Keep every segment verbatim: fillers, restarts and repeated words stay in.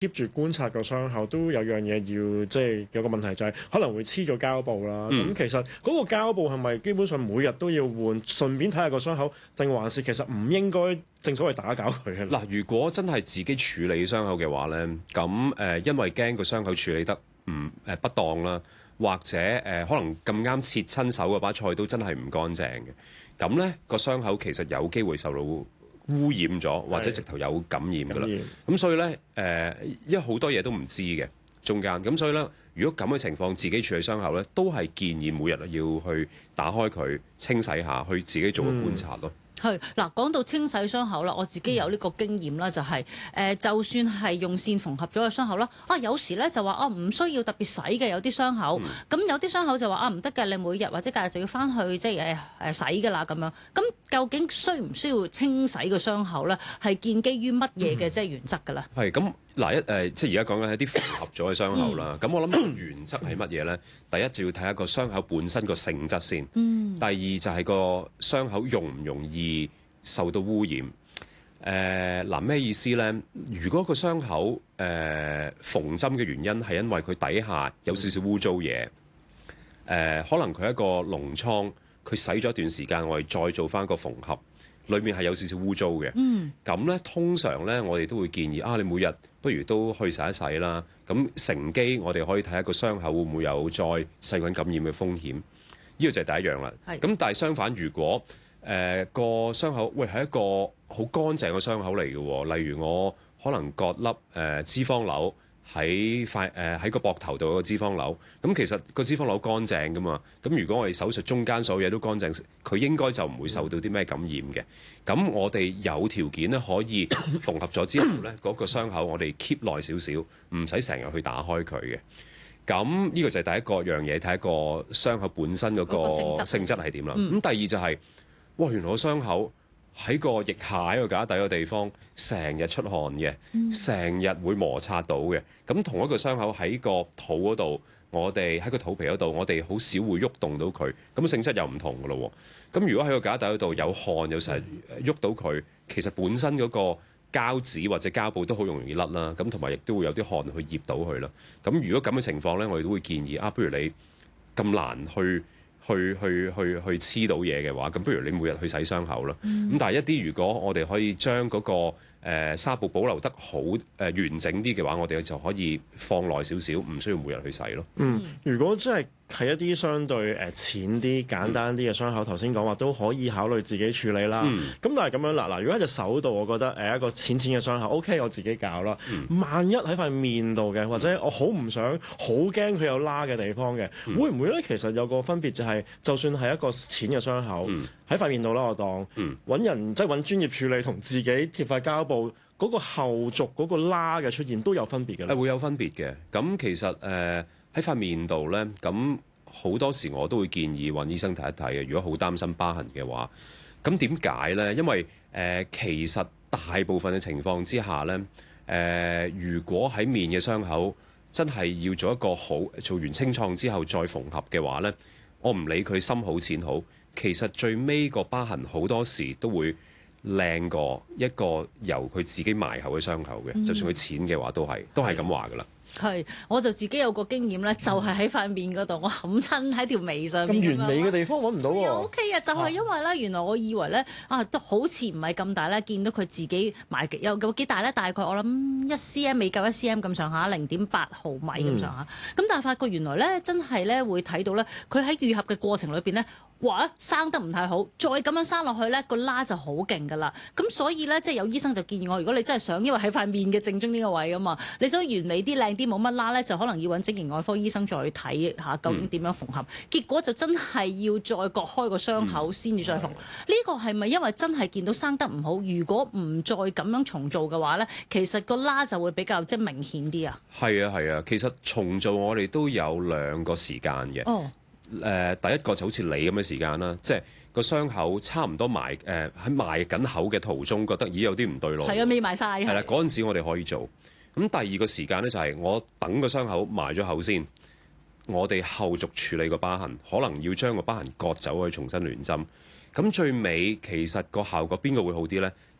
keep 住觀察個傷口，都有樣嘢要即係有個問題就係可能會黐咗膠布啦。咁、嗯、其實嗰個膠布係咪基本上每日都要換？順便睇下個傷口，定還是其實唔應該正所謂打攪佢嘅？ 嗱，如果真係自己處理傷口嘅話咧，咁誒、呃、因為驚個傷口處理得唔誒、呃、不當啦，或者誒、呃、可能咁啱切親手嗰把菜都真係唔乾淨嘅，咁咧個傷口其實有機會受到污染咗，或者直頭有感染㗎啦。咁所以咧，誒、呃，因為好多嘢都唔知嘅中間，咁所以咧，如果咁嘅情況，自己處理傷口咧，都係建議每日要去打開佢清洗下，去自己做個觀察咯。嗯係嗱，講到清洗傷口啦，我自己有呢個經驗啦，就係、是、誒、呃，就算係用線縫合咗嘅傷口啦，啊有時咧就話啊唔需要特別洗嘅有啲傷口，咁、嗯、有啲傷口就話啊唔得嘅，你每日或者隔日就要翻去即係誒誒洗㗎啦咁樣。咁究竟需唔需要清洗個傷口咧？係建基於乜嘢嘅即係原則㗎啦？ 係咁嗱一誒、呃，即係而家講緊係啲縫合咗嘅傷口啦。咁、嗯、我諗個原則係乜嘢咧？第一就要睇下個傷口本身個性質先。嗯。第二就係個傷口容唔容易受到污染。誒嗱咩意思咧？如果個傷口誒、呃、縫針嘅原因係因為佢底下有少少污糟嘢，誒、呃、可能佢一個膿瘡，佢洗咗一段時間，我哋再做翻個縫合，裏面係有少少污糟嘅。嗯。咁咧通常咧，我哋都會建議啊，你每日不如都去洗一洗啦。咁乘機我哋可以睇下個傷口會唔會有再細菌感染嘅風險。呢、這個就係第一樣啦。係。咁但係相反，如果誒、呃、個傷口喂係一個好乾淨嘅傷口嚟嘅喎，例如我可能割粒誒、呃、脂肪瘤喺塊誒喺個膊頭度個脂肪瘤，咁其實個脂肪瘤乾淨㗎嘛，咁如果我哋手術中間所有嘢都乾淨，佢應該就唔會受到啲咩感染嘅。咁我哋有條件咧可以縫合咗之後咧，嗰個傷口我哋 keep 耐少少，唔使成日去打開佢嘅。咁呢個就係第一個樣嘢，睇一個傷口本身嗰個性質係點啦。咁、嗯、第二就係、是。哇！原來個傷口喺個腋下個架底個地方，成日出汗嘅，成日會摩擦到嘅。咁同一個傷口喺個肚嗰度，我哋喺個肚皮嗰度，我哋好少會喐動到佢。咁性質又唔同噶咯。咁如果喺個架底嗰度有汗，有成日喐到佢，其實本身嗰個膠紙或者膠布都好容易甩啦。咁同埋亦都會有啲汗去醃到佢啦。咁如果咁嘅情況咧，我哋都會建議啊，不如你咁難去。去去去去黐到嘢嘅話，咁不如你每日去洗傷口啦。咁、嗯、但係一啲如果我哋可以將嗰、那個誒紗布保留得好誒、呃、完整啲嘅話，我哋就可以放耐少少，唔需要每日去洗咯。 嗯，如果真係係一啲相對誒、呃、淺啲、簡單啲嘅傷口，頭先講話都可以考慮自己處理啦。咁、嗯、但係咁樣嗱嗱，如果喺隻手度，我覺得誒、呃、一個淺淺嘅傷口 OK，我自己搞啦。嗯、萬一喺塊面度嘅，或者我好唔想、好驚佢有拉嘅地方嘅，嗯、會唔會咧？其實有個分別就係、是，就算係一個淺嘅傷口喺塊、嗯、面度啦，我當揾、嗯、人即係揾專業處理，同自己貼塊膠布嗰、那個後續嗰個拉嘅出現都有分別嘅。係會有分別嘅。咁其實誒。呃喺塊面度咧，咁好多時我都會建議揾醫生睇一睇嘅。如果好擔心疤痕嘅話，咁點解咧？因為誒、呃、其實大部分嘅情況之下咧，誒、呃、如果喺面嘅傷口真係要做一個好做完清創之後再縫合嘅話咧，我唔理佢深好淺好，其實最尾個疤痕好多時都會靚過一個由佢自己埋口嘅傷口嘅，嗯、就算佢淺嘅話都係都係咁話噶啦。 係，我就自己有個經驗咧，就係喺塊面嗰度，我冚親喺條眉上面咁完美嘅地方揾唔到喎。 O K 啊，就係、是、因為咧，原來我以為咧啊，都好似唔係咁大咧，見到佢自己埋有有幾大咧？大概我諗一 cm 未夠一 cm 咁上下，零點八毫米咁上下。咁、嗯、但係發覺原來咧，真係咧會睇到咧，佢喺愈合嘅過程裏邊咧，哇生得唔太好，再咁樣生落去咧，個拉就好勁㗎啦。咁所以咧，即係有醫生就建議我，如果你真係想，因為喺塊面嘅正中呢個位啊嘛，你想完美啲靚啲冇乜拉咧，就可能要揾整形外科醫生再睇下究竟點樣縫合。嗯、結果就真係要再割開個傷口先至再縫。呢、嗯、個係咪因為真係見到生得唔好？如果唔再咁樣重做嘅話咧，其實個拉就會比較即係明顯啲啊。係啊係啊，其實重做我哋都有兩個時間嘅。哦。誒、呃，第一個就好似你咁嘅時間啦，即係個傷口差唔多埋誒喺埋緊口嘅途中，覺得咦有啲唔對路。 係啊，未埋晒。 係啦，嗰陣時我哋可以做。咁第二個時間咧就係、是、我等個傷口埋咗口先，我哋後續處理個疤痕，可能要將個疤痕割走去重新聯針。咁最尾其實個效果邊個會好啲咧？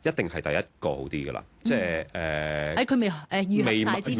一定係第一個好啲㗎啦。即係誒喺佢未誒愈合晒之前。